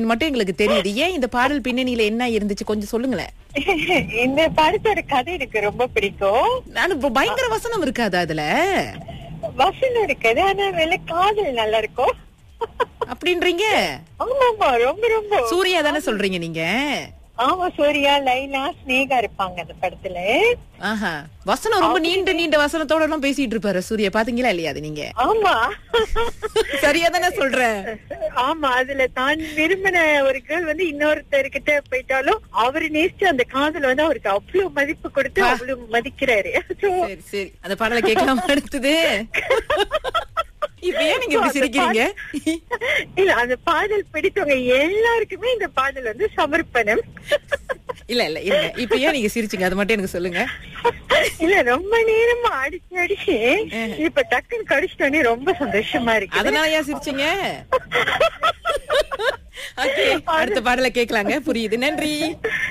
அப்படின்னு மட்டும் எங்களுக்கு தெரியுது. ஏன் இந்த பாடல் பின்னணியில என்ன இருந்துச்சு கொஞ்சம் சொல்லுங்களேன். இந்த படத்தோட கதை எனக்கு ரொம்ப பிடிக்கும். நானும் பயங்கர வசனம் இருக்காது அதுல. வசனம் இருக்குது, ஆனா வேலை காதல் நல்லா இருக்கும். அப்படின்றீங்க? ஆமாமா, ரொம்ப ரொம்ப. சூர்யா தானே சொல்றீங்க நீங்க? ஆமா, சூர்யா, லைலா, ஸ்னேகா இருப்பாங்க அந்த படத்துல. ஆஹா, வசனம் ரொம்ப நீண்ட வசனத்தோட எல்லாம் பேசிட்டு இருப்பாரு சூர்யா. பாத்தீங்களா இல்லையா அது நீங்க? ஆமா, சரியா தானே சொல்றேன். ஆமா, அதுல தான் விரும்பின ஒரு கேர்ள் வந்து இன்னொருத்தர்கிட்ட போயிட்டாலும் அவரு நேசிச்சு அந்த காதல் வந்து அவருக்கு அவ்வளவு மதிப்பு கொடுத்து அவ்வளவு மதிக்கிறாரு. சரி சரி, அந்த பாடலை கேட்கலாம் அடுத்தது. இப்ப ஏன் நீங்க இப்படி சிரிக்கிறீங்க? இல்ல, அந்த பாடல் பிடித்தவங்க எல்லாருக்குமே இந்த பாடல் வந்து சமர்ப்பணம். இல்ல இல்ல இல்ல, இப்ப ஏன் நீங்க சிரிச்சீங்க அது மட்டும் எனக்கு சொல்லுங்க. இல்ல, ரொம்ப நேரமா அடிச்சு இப்ப டக்குன்னு கடிச்சிட்டோன்னே ரொம்ப சந்தோஷமா இருக்கு. அதனால ஏன் சிரிச்சீங்க? அடுத்த பாடலை கேட்கலாங்க, புரியுது. நன்றி.